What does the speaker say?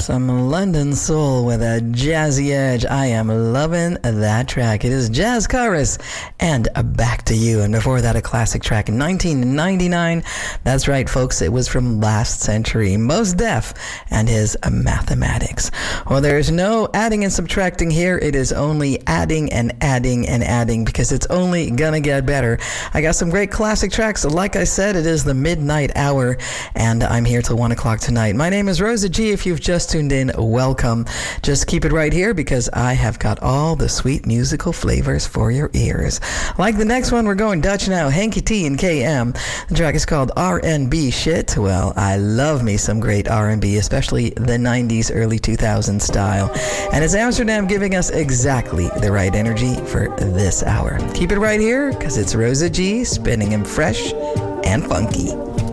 Some London soul with a jazzy edge. I am loving that track. It is Jazz Chorus and Back to You. And before that, a classic track in 1999. That's right, folks. It was from last century. Mos Def and his Mathematics. Well, there's no adding and subtracting here. It is only adding and adding and adding because it's only gonna get better. I got some great classic tracks. Like I said, it is the midnight hour and I'm here till 1 o'clock tonight. My name is Rosa G. If you've just tuned in, welcome. Just keep it right here because I have got all the sweet musical flavors for your ears. Like the next one, we're going Dutch now. Hanky T and KM. The track is called R&B Shit. Well, I love me some great R&B, especially the 90s, early 2000s style. And it's Amsterdam giving us exactly the right energy for this hour. Keep it right here because it's Rosa G spinning him fresh and funky.